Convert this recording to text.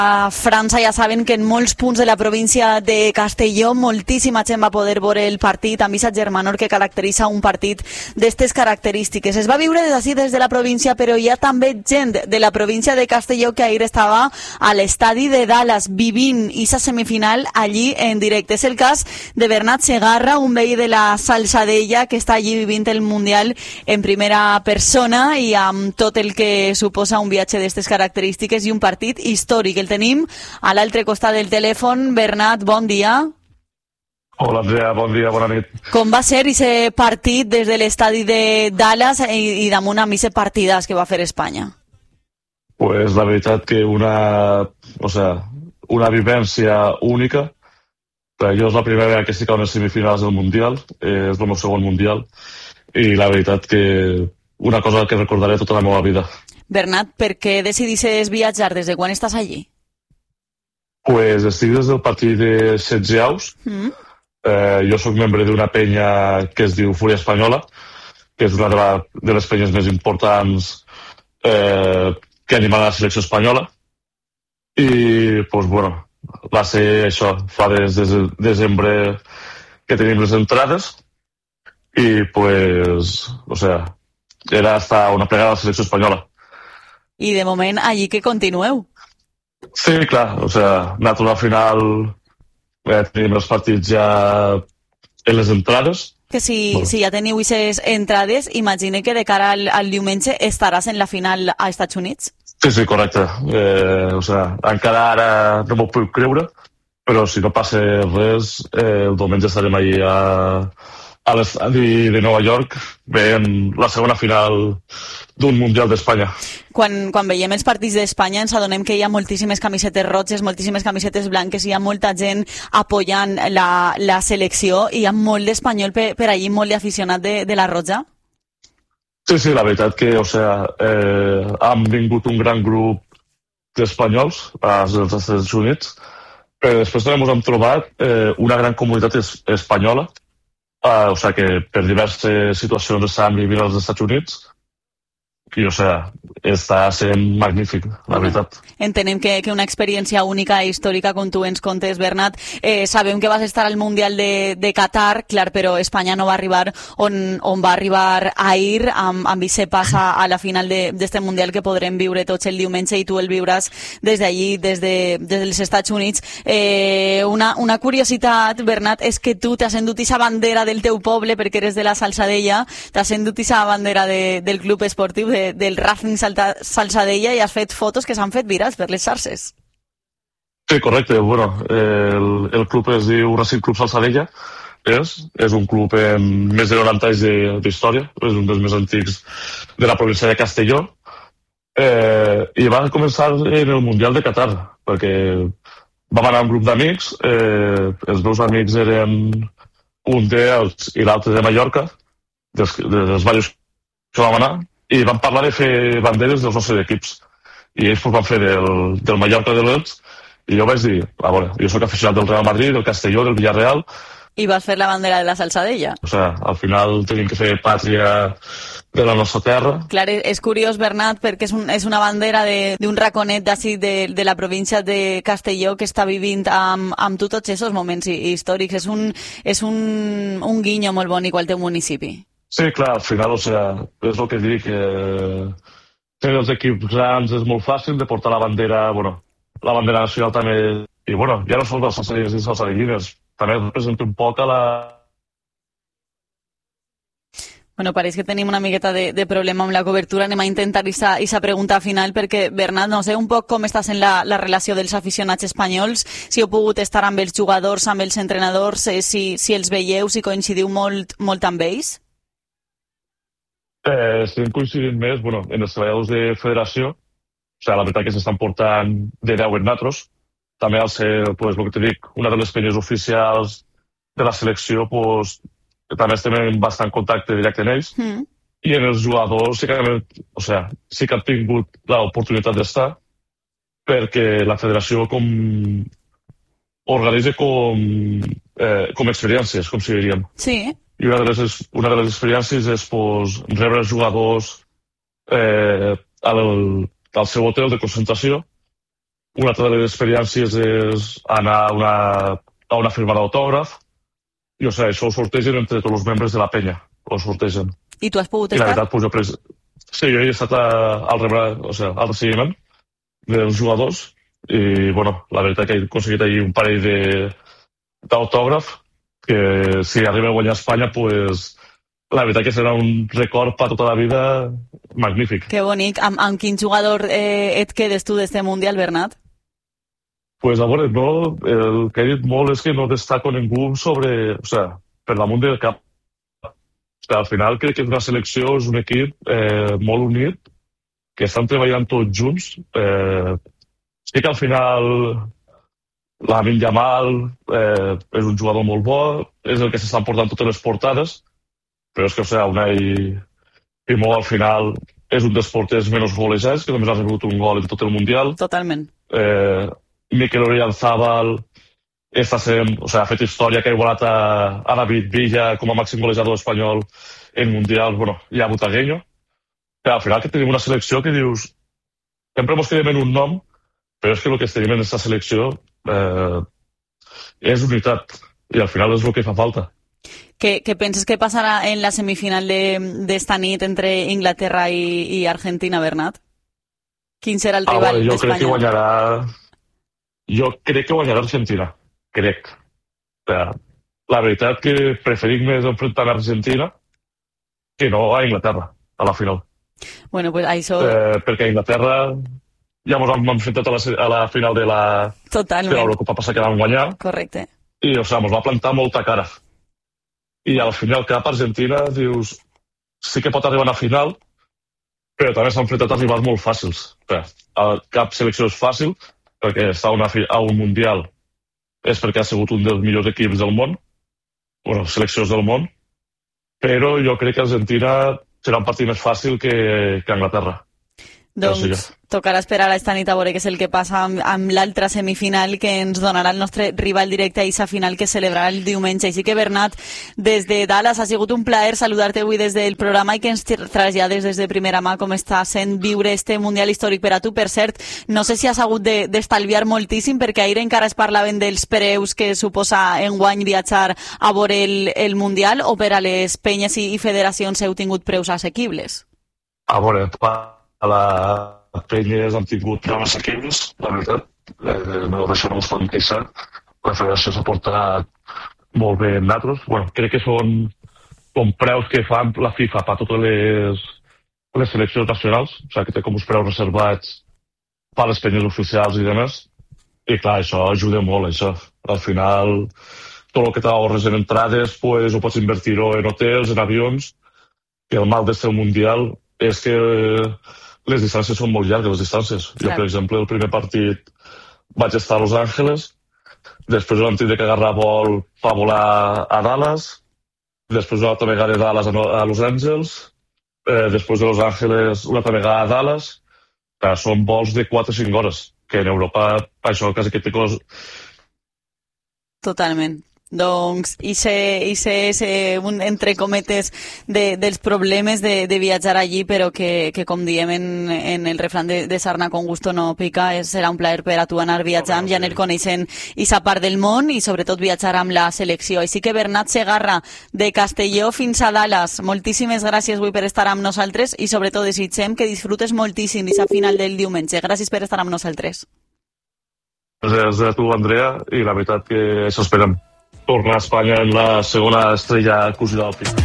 A França ja saben que en molts punts de la província de Castelló moltíssima gent va poder veure el partit amb aquest germanor que caracteritza un partit d'aquestes característiques. Es va viure des de la província, però hi ha també gent de la província de Castelló que ahir estava a l'estadi de Dallas vivint aquesta semifinal allí en directe. És el cas de Bernat Segarra, un veí de la Salzadella que està allí vivint el Mundial en primera persona i amb tot el que suposa un viatge d'aquestes característiques i un partit històric. El tenim a l'altre costat del telèfon. Bernat, bon dia. Hola, Andrea, bon dia, bona nit. Com va ser aquest partit des de l'estadi de Dallas i damunt amb aquest partidàs que va fer Espanya? Pues la veritat que una vivència única. Jo és la primera vegada que estic a unes semifinals del Mundial, és el meu segon Mundial, i la veritat que una cosa que recordaré tota la meva vida. Bernat, per què decidissis viatjar? Des de quan estàs allí? Pues estic des del partit de 16 aus. Jo sóc membre d'una penya que es diu Fúria Espanyola, que és una de les penyes més importants que animen la selecció espanyola. I, pues, bueno, va ser això, fa des de desembre que tenim les entrades i, pues, era hasta una plegada de la selecció espanyola. I de moment allí que continueu. Sí, clar, anat a una final, tenim els partits ja en les entrades. Que si ja teniu aquestes entrades, imagine que de cara al diumenge estaràs en la final a Estats Units. Sí, correcte. Encara ara no m'ho puc creure, però si no passa res, el diumenge estarem allà a l'estadi de Nova York veient la segona final d'un Mundial d'Espanya. Quan veiem els partits d'Espanya ens adonem que hi ha moltíssimes camisetes roges, moltíssimes camisetes blanques, hi ha molta gent apoyant la selecció i hi ha molt d'espanyol per allí, molt d'aficionat de la roja. Sí, la veritat que han vingut un gran grup d'espanyols als Estats Units, però després també ens hem trobat una gran comunitat espanyola, que per diverses situacions estan vivint als Estats Units i, està sent magnífic, la veritat. Entenem que una experiència única i històrica, com tu ens contes, Bernat. Sabem que vas estar al Mundial de Qatar, clar, però Espanya no va arribar on va arribar ahir, amb aquest pas a la final d'este Mundial que podrem viure tots el diumenge i tu el viuràs des d'allí, des dels Estats Units. Una curiositat, Bernat, és que tu t'has endut aquesta bandera del teu poble, perquè eres de la Salzadella, t'has endut aquesta bandera del club esportiu, del Racing Salzadella, i has fet fotos que s'han fet virals per les xarxes. Sí, correcte. El club es diu Racing Club Salzadella. És un club amb més de 90 anys d'història, és un dels més antics de la província de Castelló, i va començar en el Mundial de Qatar, perquè vam anar un grup d'amics, els meus amics eren un d'ells i l'altre de Mallorca, dels diversos que vam anar, i vam parlar de fer banderes dels nostres equips. I ells van fer del Mallorca de l'Elx, i jo vaig dir, jo soc aficionat del Real Madrid, del Castelló, del Villarreal. I vas fer la bandera de la Salzadella. Al final tenim que fer pàtria de la nostra terra. Clar, és curiós, Bernat, perquè és una bandera d'un raconet d'ací de la província de Castelló que està vivint amb tots aquests moments històrics. És un guinyo molt bonic al teu municipi. Sí, clar, al final, és el que dic, tenir els equips grans és molt fàcil de portar la bandera nacional també, i ja no són dels salsadellins i salsadellines, també representa un poc a la... Pareix que tenim una miqueta de problema amb la cobertura. Anem a intentar aquesta pregunta final perquè, Bernat, no sé un poc com estàs en la relació dels aficionats espanyols, si heu pogut estar amb els jugadors, amb els entrenadors, si els veieu, si coincidiu molt amb ells? Estem coincidint més en els treballadors de federació. La veritat que s'estan portant de 10 en natros. També al ser, el que te dic, una de les penyes oficials de la selecció, també estem en bastant contacte directe amb ells. I en els jugadors sí que han tingut l'oportunitat d'estar, perquè la federació organitza com experiències, com si diríem. Sí. I una de les experiències és rebre els jugadors al seu hotel de concentració Una altra de les experiències és anar a una firma d'autògraf i, o sigui, això ho sortegen entre tots els membres de la penya. Ho sortegen. I tu has pogut I la estar? veritat, pues, sí, jo he estat al recibiment dels jugadors i, bueno, la veritat que he aconseguit ahir un parell d'autògraf que si arriba a guanyar Espanya, pues, la veritat que serà un record per tota la vida magnífic. Que bonic. Amb quin jugador et quedes tu d'este Mundial, Bernat? Pues a veure, no, el que he dit molt és que no destaco ningú sobre, o sigui, per damunt del cap. O sigui, al final crec que una selecció és un equip molt unit, que estan treballant tots junts. Sí que al final Lamine Yamal és un jugador molt bo, és el que s'estan portant totes les portades, però és que, o sigui, Unai Simó al final és un dels porters menys golejats, que només ha rebut un gol en tot el Mundial. Totalment. Mikel Oyarzabal ha fet història, que ha igualat a David Villa com a màxim golejador espanyol en Mundial, i a Butagueño. Al final que tenim una selecció que dius sempre ens quedem en un nom, però és que el que tenim en aquesta selecció és unitat, i al final és el que fa falta. ¿Qué penses que passarà en la semifinal d'esta nit entre Inglaterra i Argentina, Bernat? Quin serà el rival d'Espanya? Jo crec que guanyarà Argentina. Crec. La veritat que preferim més enfrontar a Argentina que no a Inglaterra, a la final. Bueno, pues això... Perquè a Inglaterra ja ens hem enfrontat a la final de l'Eurocopa passada que vam guanyar. Correcte. I, ens va plantar molta cara. I al final cap Argentina dius sí que pot arribar a la final, però també s'han enfrontat a rivals molt fàcils. Cap selecció és fàcil, perquè estar a un Mundial és perquè ha sigut un dels millors equips del món, seleccions del món, però jo crec que Argentina serà un partit més fàcil que Anglaterra. Doncs tocarà esperar esta nit a veure què és el que passa amb l'altra semifinal que ens donarà el nostre rival directe a aquesta final que celebrarà el diumenge. Així que, Bernat, des de Dallas ha sigut un plaer saludar-te avui des del programa i que ens trasllades des de primera mà com està sent viure este Mundial històric per a tu. Per cert, no sé si has hagut d'estalviar moltíssim, perquè ahir encara es parlaven dels preus que suposa enguany viatjar a veure el Mundial, o per a les penyes i federacions heu tingut preus assequibles? A veure, a les penyes han tingut preus assequibles, la veritat. Això no us pot queixar. La federació s'ha portat molt bé en nosaltres. Crec que són preus que fan la FIFA per a totes les seleccions nacionals, o sigui que té com uns preus reservats per a les penyes oficials i demés. I clar, això ajuda molt, això. Al final, tot el que t'ahorres en entrades, ho pots invertir-ho en hotels, en avions, i el mal d'este Mundial és que les distàncies són molt llargues, les distàncies. Jo, per exemple, el primer partit vaig estar a Los Angeles, després vam tenir que agarrar vol per volar a Dallas, després una altra vegada de Dallas a Los Angeles, després de Los Angeles una altra vegada a Dallas. Són vols de 4 o 5 hores, que en Europa això quasi que té cos... Totalment. Doncs, entre cometes, dels problemes de viatjar allí, però que com diem en el refrán de sarna con gusto no pica, serà un plaer per a tu anar viatjant i anar coneixent aquesta part del món i sobretot viatjar amb la selecció. Així que, Bernat Segarra, de Castelló fins a Dallas, moltíssimes gràcies avui per estar amb nosaltres i sobretot desitgem que disfrutes moltíssim d'aquesta final del diumenge. Gràcies per estar amb nosaltres. Gràcies a tu, Andrea, i la veritat que això esperem. Tornar a Espanya en la segona estrella cosida del PIC.